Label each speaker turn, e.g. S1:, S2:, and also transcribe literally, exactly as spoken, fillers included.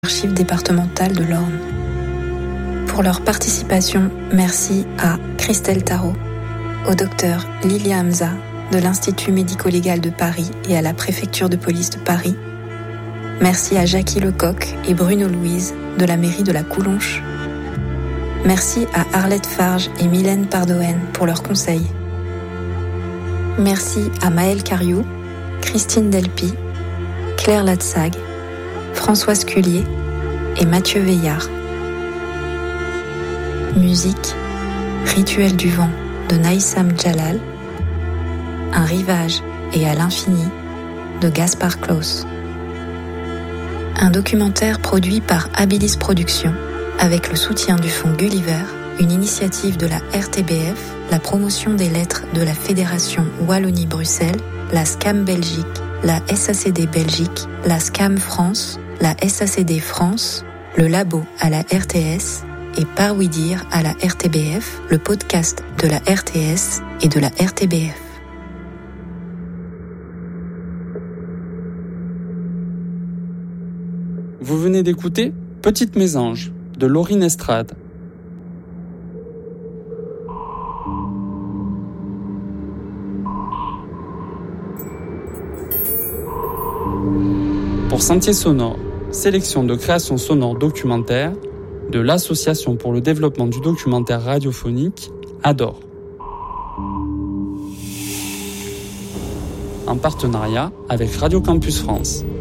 S1: Archives départementales de l'Orne. Pour leur participation, merci à Christelle Tarot, au docteur Lilia Hamza de l'Institut médico-légal de Paris et à la préfecture de police de Paris. Merci à Jackie Lecoq et Bruno Louise de la mairie de la Coulonche. Merci à Arlette Farge et Mylène Pardoen pour leurs conseils. Merci à Maëlle Cariou, Christine Delpy, Claire Latsag, Françoise Cullier et Mathieu Veillard. Musique, Rituel du vent de Naïsam Jalal, Un rivage et à l'infini de Gaspard Claus. Un documentaire produit par Abilis Productions avec le soutien du fonds Gulliver, une initiative de la R T B F, la promotion des lettres de la Fédération Wallonie-Bruxelles, la S C A M Belgique, la S A C D Belgique, la S C A M France, la S A C D France, le Labo à la R T S et Par Oui Dire à la R T B F, le podcast de la R T S et de la R T B F.
S2: Vous venez d'écouter Petite Mésange de Laurine Estrade. Pour Sentier Sonore, sélection de créations sonores documentaires de l'Association pour le développement du documentaire radiophonique, A D O R. En partenariat avec Radio Campus France.